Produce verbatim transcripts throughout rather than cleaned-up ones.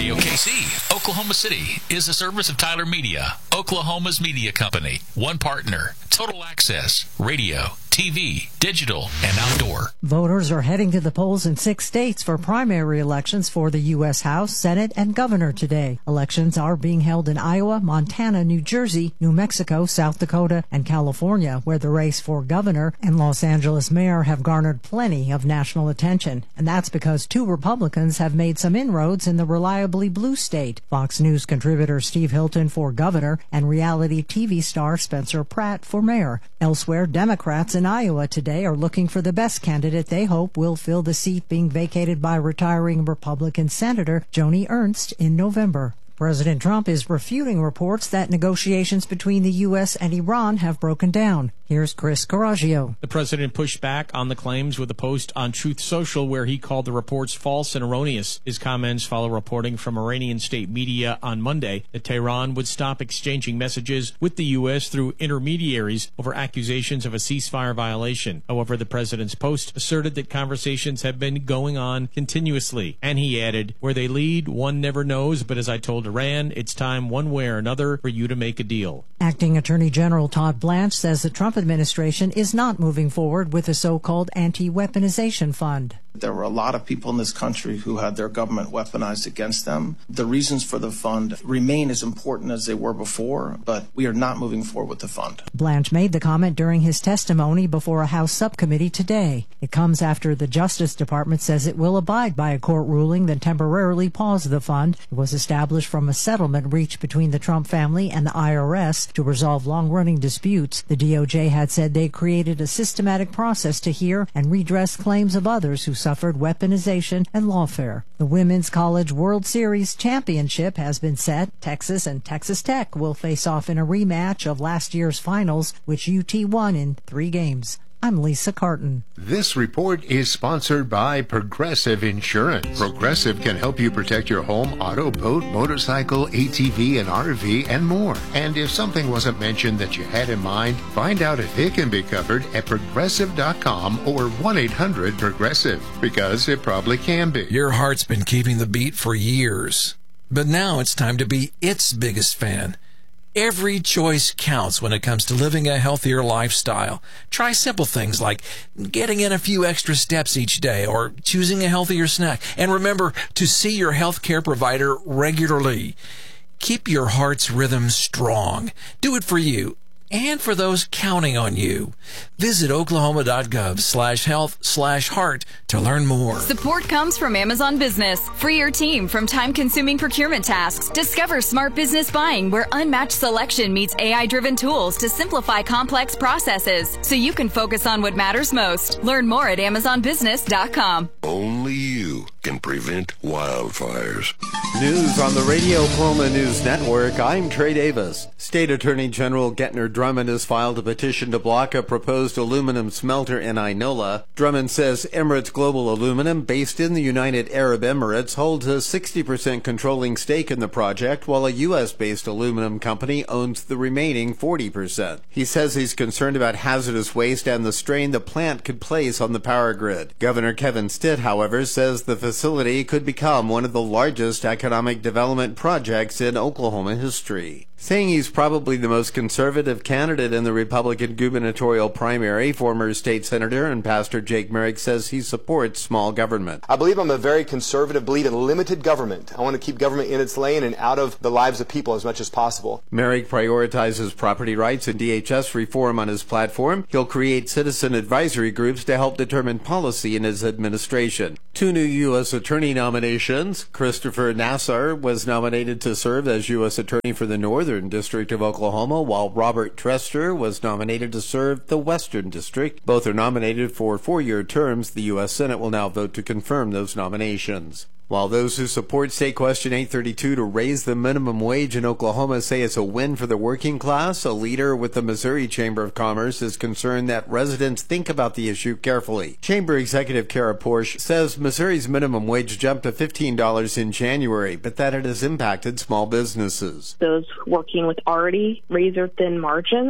W K C, Oklahoma City, is a service of Tyler Media, Oklahoma's media company. One partner, total access, radio, T V, digital, and outdoor. Voters are heading to the polls in six states for primary elections for the U S House, Senate, and Governor today. Elections are being held in Iowa, Montana, New Jersey, New Mexico, South Dakota, and California, where the race for governor and Los Angeles mayor have garnered plenty of national attention. And that's because two Republicans have made some inroads in the reliably blue state. Fox News contributor Steve Hilton for governor and reality T V star Spencer Pratt for mayor. Elsewhere, Democrats in Iowa today are looking for the best candidate they hope will fill the seat being vacated by retiring Republican Senator Joni Ernst in November. President Trump is refuting reports that negotiations between the U S and Iran have broken down. Here's Chris Coraggio. The president pushed back on the claims with a post on Truth Social where he called the reports false and erroneous. His comments follow reporting from Iranian state media on Monday that Tehran would stop exchanging messages with the U S through intermediaries over accusations of a ceasefire violation. However, the president's post asserted that conversations have been going on continuously. And he added, where they lead, one never knows, but as I told Iran, it's time one way or another for you to make a deal. Acting Attorney General Todd Blanche says the Trump administration is not moving forward with the so-called anti-weaponization fund. There were a lot of people in this country who had their government weaponized against them. The reasons for the fund remain as important as they were before, but we are not moving forward with the fund. Blanche made the comment during his testimony before a House subcommittee today. It comes after the Justice Department says it will abide by a court ruling that temporarily paused the fund. It was established from a settlement reached between the Trump family and the I R S to resolve long-running disputes. The D O J had said they created a systematic process to hear and redress claims of others who suffered weaponization and lawfare. The Women's College World Series championship has been set. Texas and Texas Tech will face off in a rematch of last year's finals, which U T won in three games. I'm Lisa Carton. This report is sponsored by Progressive Insurance. Progressive can help you protect your home, auto, boat, motorcycle, A T V, and R V, and more. And if something wasn't mentioned that you had in mind, find out if it can be covered at progressive dot com or one eight hundred progressive, because it probably can be. Your heart's been keeping the beat for years, but now it's time to be its biggest fan. Every choice counts when it comes to living a healthier lifestyle. Try simple things like getting in a few extra steps each day or choosing a healthier snack. And remember to see your health care provider regularly. Keep your heart's rhythm strong. Do it for you and for those counting on you. Visit oklahoma.gov slash health slash heart to learn more. Support comes from Amazon Business. Free your team from time-consuming procurement tasks. Discover smart business buying where unmatched selection meets A I-driven tools to simplify complex processes so you can focus on what matters most. Learn more at amazon business dot com. Only you can prevent wildfires. News on the Radio Oklahoma News Network. I'm Trey Davis. State Attorney General Getner Drummond has filed a petition to block a proposed aluminum smelter in Inola. Drummond says Emirates Global Aluminum, based in the United Arab Emirates, holds a sixty percent controlling stake in the project, while a U S-based aluminum company owns the remaining forty percent. He says he's concerned about hazardous waste and the strain the plant could place on the power grid. Governor Kevin Stitt, however, says the facility could become one of the largest economic development projects in Oklahoma history. Saying he's probably the most conservative candidate in the Republican gubernatorial primary, former state senator and pastor Jake Merrick says he supports small government. I believe I'm a very conservative, believe in limited government. I want to keep government in its lane and out of the lives of people as much as possible. Merrick prioritizes property rights and D H S reform on his platform. He'll create citizen advisory groups to help determine policy in his administration. Two new U S attorney nominations. Christopher Nassar was nominated to serve as U S attorney for the Northern District of Oklahoma, while Robert Trester was nominated to serve the Western District. Both are nominated for four-year terms. The U S Senate will now vote to confirm those nominations. While those who support State Question eight thirty-two to raise the minimum wage in Oklahoma say it's a win for the working class, a leader with the Missouri Chamber of Commerce is concerned that residents think about the issue carefully. Chamber Executive Kara Porsche says Missouri's minimum wage jumped to fifteen dollars in January, but that it has impacted small businesses. Those working with already razor-thin margins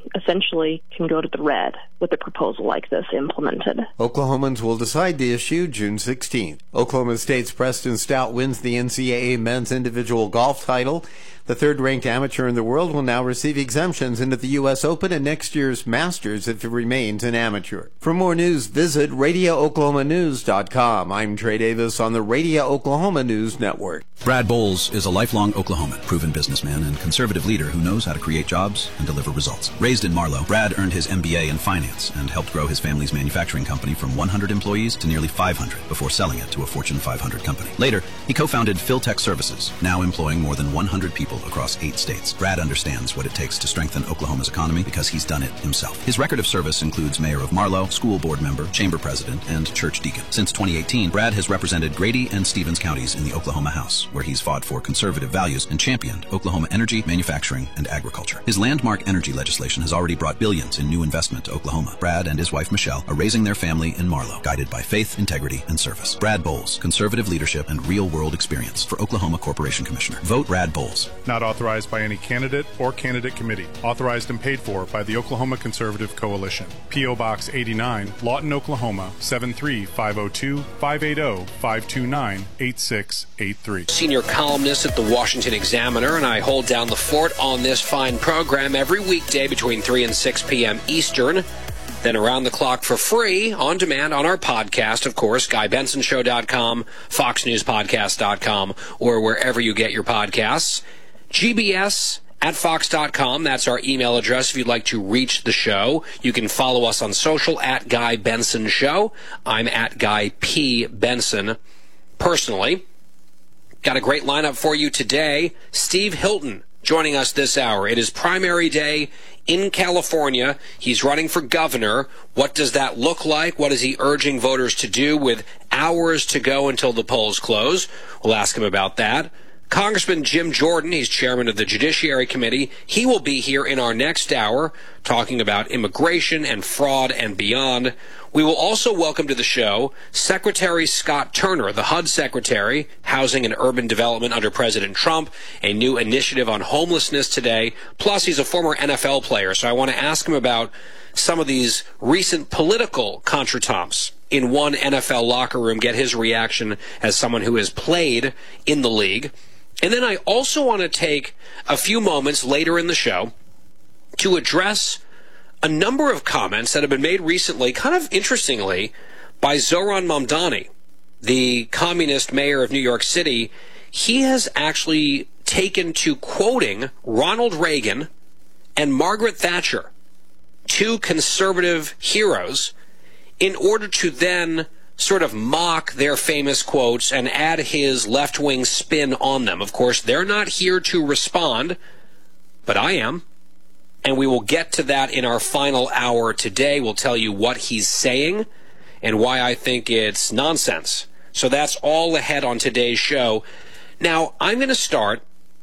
essentially can go to the red with a proposal like this implemented. Oklahomans will decide the issue June sixteenth. Oklahoma State's Preston Stout wins the N C double A men's individual golf title. The third-ranked amateur in the world will now receive exemptions into the U S Open and next year's Masters if it remains an amateur. For more news, visit radio oklahoma news dot com. I'm Trey Davis on the Radio Oklahoma News Network. Brad Bowles is a lifelong Oklahoman, proven businessman and conservative leader who knows how to create jobs and deliver results. Raised in Marlow, Brad earned his M B A in finance and helped grow his family's manufacturing company from one hundred employees to nearly five hundred before selling it to a Fortune five hundred company. Later, he co-founded Philtech Services, now employing more than one hundred people across eight states. Brad understands what it takes to strengthen Oklahoma's economy because he's done it himself. His record of service includes mayor of Marlow, school board member, chamber president, and church deacon. Since twenty eighteen, Brad has represented Grady and Stevens counties in the Oklahoma House, where he's fought for conservative values and championed Oklahoma energy, manufacturing, and agriculture. His landmark energy legislation has already brought billions in new investment to Oklahoma. Brad and his wife Michelle are raising their family in Marlow, guided by faith, integrity, and service. Brad Bowles, conservative leadership and real-world experience for Oklahoma Corporation Commissioner. Vote Brad Bowles. Not authorized by any candidate or candidate committee. Authorized and paid for by the Oklahoma Conservative Coalition. P O. Box eighty-nine, Lawton, Oklahoma, seven three five zero two, five eight zero, five two nine, eight six eight three. Senior columnist at the Washington Examiner, and I hold down the fort on this fine program every weekday between three and six p.m. Eastern. Then around the clock for free, on demand, on our podcast, of course, guy benson show dot com, fox news podcast dot com, or wherever you get your podcasts. G B S at fox dot com, that's our email address if you'd like to reach the show. You can follow us on social at Guy Benson Show. I'm at Guy P. Benson personally. Got a great lineup for you today. Steve Hilton joining us this hour. It is primary day in California. He's running for governor. What does that look like? What is he urging voters to do with hours to go until the polls close? We'll ask him about that. Congressman Jim Jordan, he's chairman of the Judiciary Committee. He will be here in our next hour talking about immigration and fraud and beyond. We will also welcome to the show Secretary Scott Turner, the H U D Secretary, Housing and Urban Development under President Trump, a new initiative on homelessness today. Plus, he's a former N F L player, so I want to ask him about some of these recent political contretemps in one N F L locker room, get his reaction as someone who has played in the league. And then I also want to take a few moments later in the show to address a number of comments that have been made recently, kind of interestingly, by Zoran Mamdani, the communist mayor of New York City. He has actually taken to quoting Ronald Reagan and Margaret Thatcher, two conservative heroes, in order to then sort of mock their famous quotes and add his left-wing spin on them. Of course, they're not here to respond, but I am. And we will get to that in our final hour today. We'll tell you what he's saying and why I think it's nonsense. So that's all ahead on today's show. Now, I'm going to start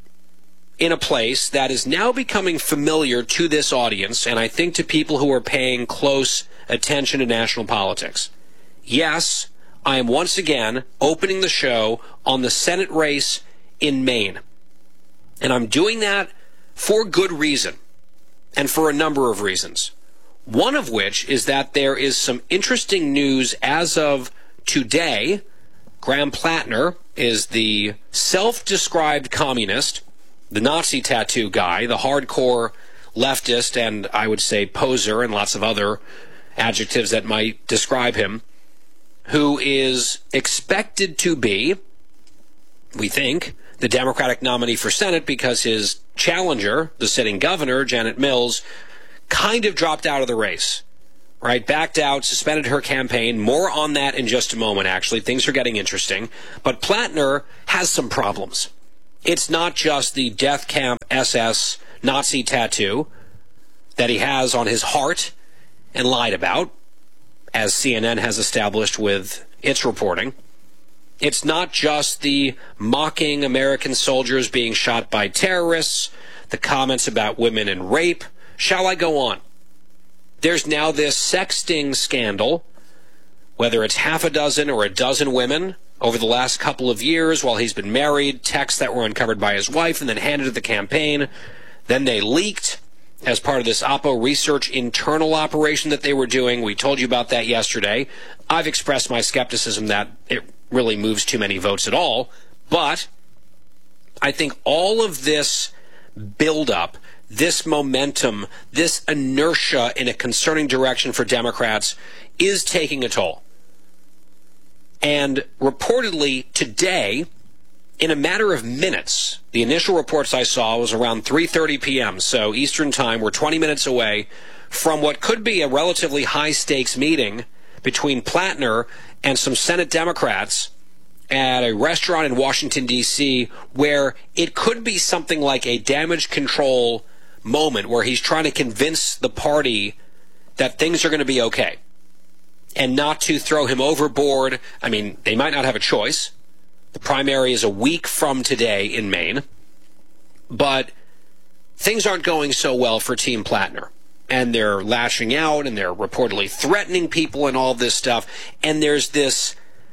in a place that is now becoming familiar to this audience, and I think to people who are paying close attention to national politics. Yes, I am once again opening the show on the Senate race in Maine. And I'm doing that for good reason, and for a number of reasons. One of which is that there is some interesting news as of today. Graham Plattner is the self-described communist, the Nazi tattoo guy, the hardcore leftist, and I would say poser and lots of other adjectives that might describe him, who is expected to be, we think, the Democratic nominee for Senate because his challenger, the sitting governor, Janet Mills, kind of dropped out of the race, right? Backed out, suspended her campaign. More on that in just a moment, actually. Things are getting interesting. But Plattner has some problems. It's not just the Death Camp S S Nazi tattoo that he has on his heart and lied about, as C N N has established with its reporting. It's not just the mocking American soldiers being shot by terrorists, the comments about women and rape. Shall I go on? There's now this sexting scandal, whether it's half a dozen or a dozen women over the last couple of years while he's been married, texts that were uncovered by his wife and then handed to the campaign. Then they leaked. as part of this Oppo research internal operation that they were doing. We told you about that yesterday. I've expressed my skepticism that it really moves too many votes at all, but I think all of this buildup, this momentum, this inertia in a concerning direction for Democrats is taking a toll. And reportedly today, in a matter of minutes, the initial reports I saw was around three thirty p.m., so Eastern Time, we're twenty minutes away from what could be a relatively high-stakes meeting between Plattner and some Senate Democrats at a restaurant in Washington, D C, where it could be something like a damage control moment where he's trying to convince the party that things are going to be okay and not to throw him overboard. I mean, they might not have a choice. The primary is a week from today in Maine, but things aren't going so well for Team Plattner, and they're lashing out, and they're reportedly threatening people and all this stuff, and there's this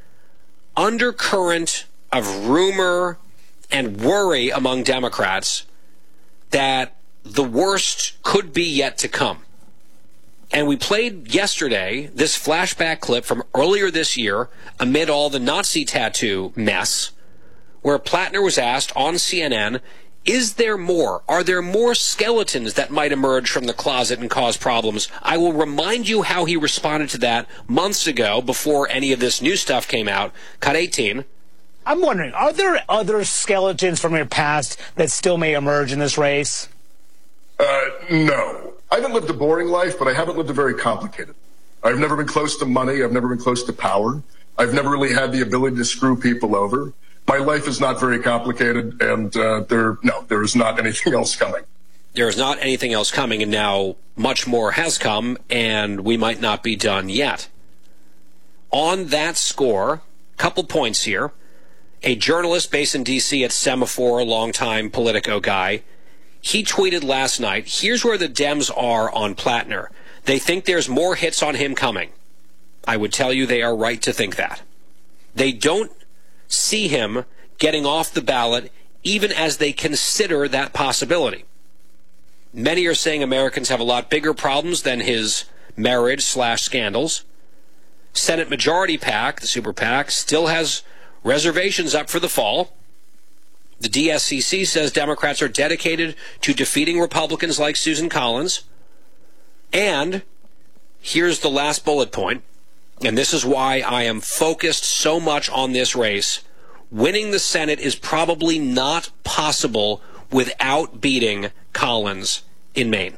undercurrent of rumor and worry among Democrats that the worst could be yet to come. And we played yesterday this flashback clip from earlier this year amid all the Nazi tattoo mess, where Plattner was asked on C N N, is there more? Are there more skeletons that might emerge from the closet and cause problems? I will remind you how he responded to that months ago before any of this new stuff came out. Cut eighteen. I'm wondering, are there other skeletons from your past that still may emerge in this race? Uh, no. I haven't lived a boring life, but I haven't lived a very complicated. I've never been close to money. I've never been close to power. I've never really had the ability to screw people over. My life is not very complicated, and uh, there, no, there is not anything else coming. There is not anything else coming, and now much more has come, and we might not be done yet. On that score, couple points here. A journalist based in D C at Semaphore, a longtime Politico guy, he tweeted last night, here's where the Dems are on Plattner. They think there's more hits on him coming. I would tell you they are right to think that. They don't see him getting off the ballot even as they consider that possibility. Many are saying Americans have a lot bigger problems than his marriage slash scandals. Senate Majority PAC, the Super PAC, still has reservations up for the fall. The D S C C says Democrats are dedicated to defeating Republicans like Susan Collins. And here's the last bullet point, and this is why I am focused so much on this race. Winning the Senate is probably not possible without beating Collins in Maine.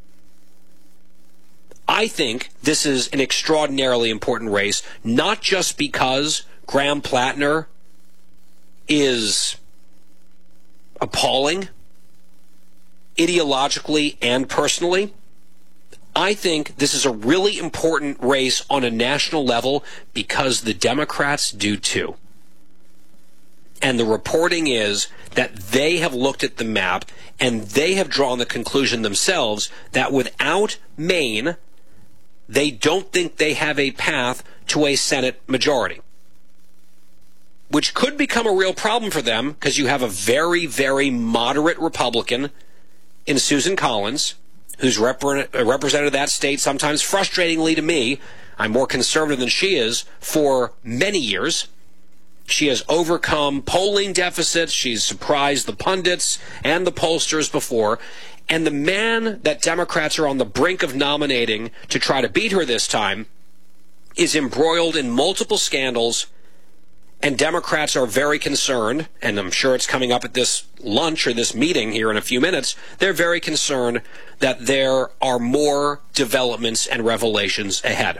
I think this is an extraordinarily important race, not just because Graham Plattner is appalling, ideologically and personally. I think this is a really important race on a national level because the Democrats do too. And the reporting is that they have looked at the map and they have drawn the conclusion themselves that without Maine, they don't think they have a path to a Senate majority, which could become a real problem for them because you have a very, very moderate Republican in Susan Collins, who's rep- represented that state sometimes frustratingly to me. I'm more conservative than she is for many years. She has overcome polling deficits. She's surprised the pundits and the pollsters before. And the man that Democrats are on the brink of nominating to try to beat her this time is embroiled in multiple scandals. And Democrats are very concerned, and I'm sure it's coming up at this lunch or this meeting here in a few minutes, they're very concerned that there are more developments and revelations ahead.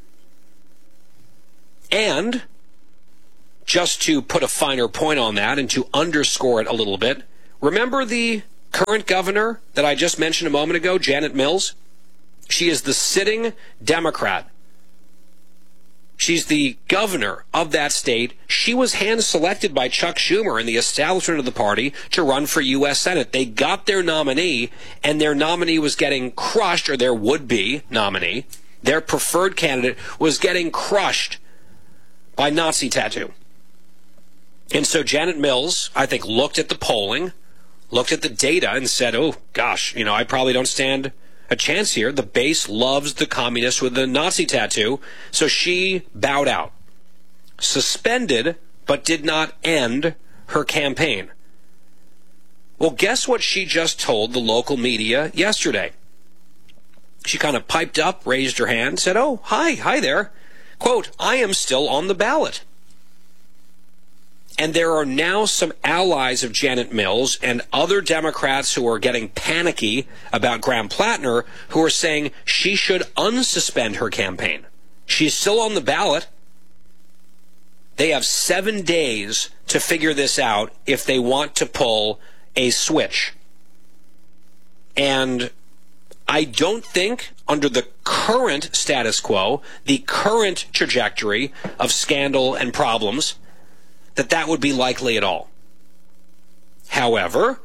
And just to put a finer point on that and to underscore it a little bit, remember the current governor that I just mentioned a moment ago, Janet Mills? She is the sitting Democrat. She's the governor of that state. She was hand-selected by Chuck Schumer and the establishment of the party to run for U S Senate. They got their nominee, and their nominee was getting crushed, or their would-be nominee, their preferred candidate, was getting crushed by Nazi tattoo. And so Janet Mills, I think, looked at the polling, looked at the data and said, oh, gosh, you know, I probably don't stand a chance here. The base loves the communist with the Nazi tattoo. So she bowed out, suspended, but did not end her campaign. Well, guess what she just told the local media yesterday? She kind of piped up, raised her hand, said, oh, hi, hi there. Quote, I am still on the ballot. And there are now some allies of Janet Mills and other Democrats who are getting panicky about Graham Plattner, who are saying she should unsuspend her campaign. She's still on the ballot. They have seven days to figure this out if they want to pull a switch. And I don't think, under the current status quo, the current trajectory of scandal and problems, that that would be likely at all. However,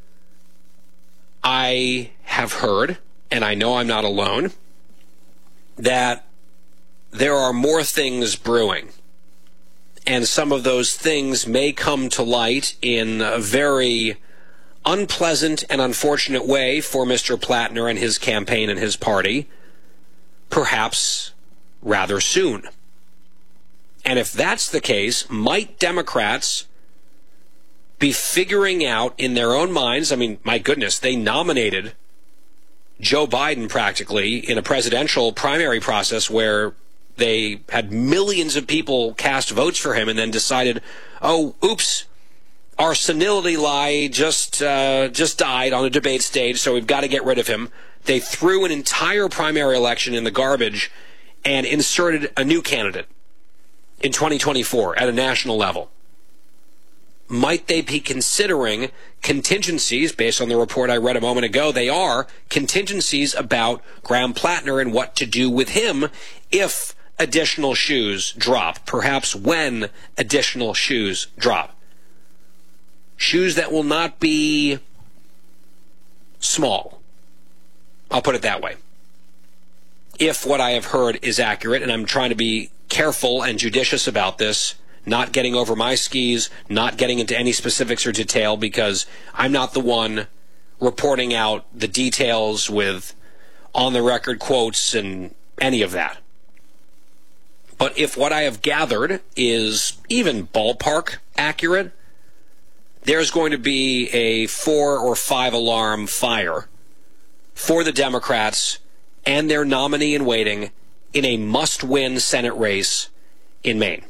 I have heard, and I know I'm not alone, that there are more things brewing. And some of those things may come to light in a very unpleasant and unfortunate way for Mister Plattner and his campaign and his party, perhaps rather soon. And if that's the case, might Democrats be figuring out in their own minds, I mean, my goodness, they nominated Joe Biden practically in a presidential primary process where they had millions of people cast votes for him and then decided, oh, oops, our senility lie just uh, just died on a debate stage, so we've got to get rid of him. They threw an entire primary election in the garbage and inserted a new candidate in twenty twenty-four at a national level. Might they be considering contingencies, based on the report I read a moment ago? They are contingencies about Graham Plattner and what to do with him if additional shoes drop, perhaps when additional shoes drop. Shoes that will not be small. I'll put it that way. If what I have heard is accurate, and I'm trying to be careful and judicious about this, not getting over my skis, not getting into any specifics or detail, because I'm not the one reporting out the details with on-the-record quotes and any of that. But if what I have gathered is even ballpark accurate, there's going to be a four or five alarm fire for the Democrats and their nominee in waiting in a must-win Senate race in Maine.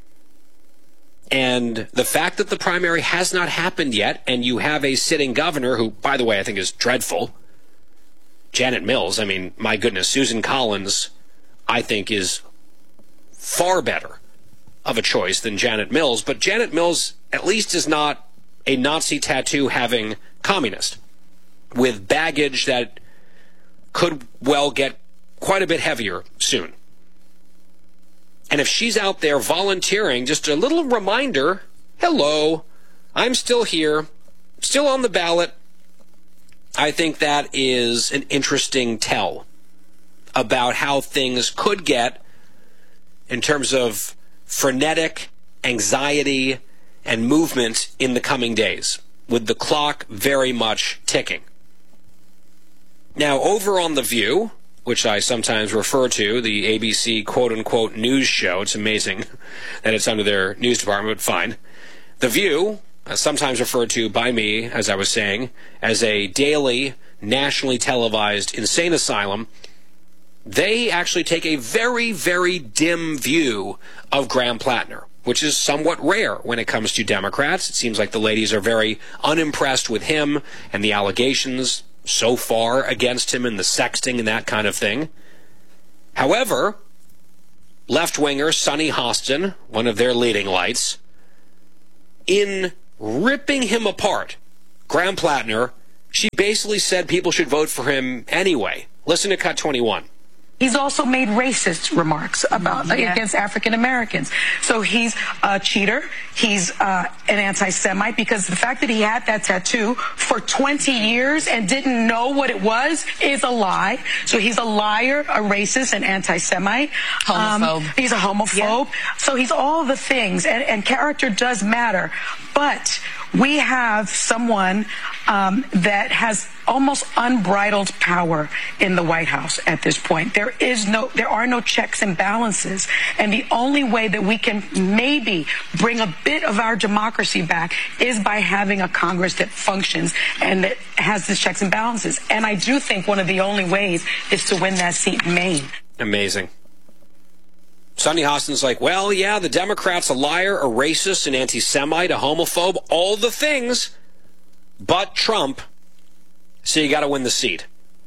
And the fact that the primary has not happened yet, and you have a sitting governor who, by the way, I think is dreadful, Janet Mills, I mean, my goodness, Susan Collins, I think is far better of a choice than Janet Mills, but Janet Mills at least is not a Nazi tattoo-having communist with baggage that could well get quite a bit heavier soon. And if she's out there volunteering, just a little reminder, hello, I'm still here, still on the ballot, I think that is an interesting tell about how things could get in terms of frenetic anxiety and movement in the coming days, with the clock very much ticking. Now, over on The View, which I sometimes refer to, the A B C quote-unquote news show, it's amazing that it's under their news department, but fine. The View, sometimes referred to by me, as I was saying, as a daily, nationally televised insane asylum, they actually take a very, very dim view of Graham Plattner, which is somewhat rare when it comes to Democrats. It seems like the ladies are very unimpressed with him and the allegations so far against him and the sexting and that kind of thing. However, left-winger Sonny Hostin, one of their leading lights, in ripping him apart, Graham Plattner, she basically said people should vote for him anyway. Listen to Cut twenty-one. He's also made racist remarks about Yeah. against African Americans. So he's a cheater. He's uh, an anti-Semite, because the fact that he had that tattoo for twenty years and didn't know what it was is a lie. So he's a liar, a racist, an anti-Semite. Homophobe. Um, he's a homophobe. Yeah. So he's all the things, and, and character does matter. But we have someone um, that has almost unbridled power in the White House at this point. There is no, there are no checks and balances. And the only way that we can maybe bring a bit of our democracy back is by having a Congress that functions and that has the checks and balances. And I do think one of the only ways is to win that seat in Maine. Amazing. Sunny Hostin's like, well, yeah, the Democrat's a liar, a racist, an anti-Semite, a homophobe, all the things, but Trump, so you got to win the seat.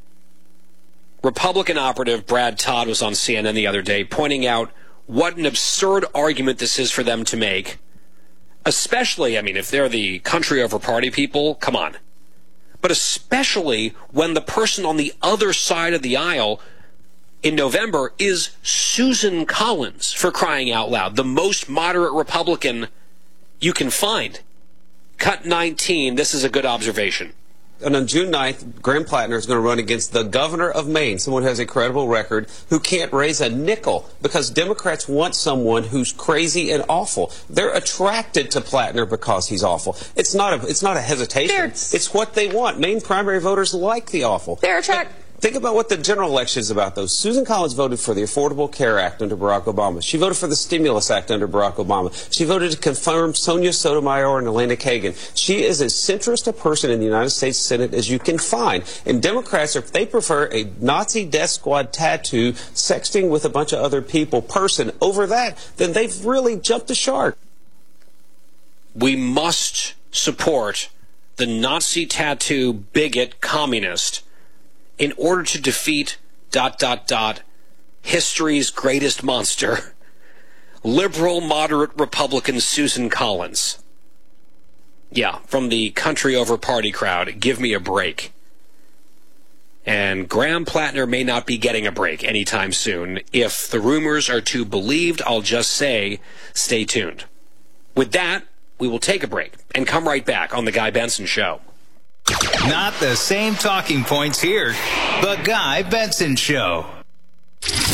Republican operative Brad Todd was on C N N the other day pointing out what an absurd argument this is for them to make, especially, I mean, if they're the country over party people, come on. But especially when the person on the other side of the aisle in November is Susan Collins, for crying out loud, the most moderate Republican you can find. Cut nineteen, this is a good observation. And on June ninth, Graham Plattner is going to run against the governor of Maine, someone who has a credible record, who can't raise a nickel because Democrats want someone who's crazy and awful. They're attracted to Plattner because he's awful. It's not a, it's not a hesitation. They're, it's what they want. Maine primary voters like the awful. They're attracted. Think about what the general election is about, though. Susan Collins voted for the Affordable Care Act under Barack Obama. She voted for the Stimulus Act under Barack Obama. She voted to confirm Sonia Sotomayor and Elena Kagan. She is as centrist a person in the United States Senate as you can find. And Democrats, if they prefer a Nazi death squad tattoo, sexting with a bunch of other people person over that, then they've really jumped the shark. We must support the Nazi tattoo bigot communist in order to defeat dot, dot, dot, history's greatest monster, liberal, moderate Republican Susan Collins. Yeah, from the country over party crowd, give me a break. And Graham Plattner may not be getting a break anytime soon. If the rumors are to be believed, I'll just say, stay tuned. With that, we will take a break and come right back on The Guy Benson Show. Not the same talking points here. The Guy Benson Show.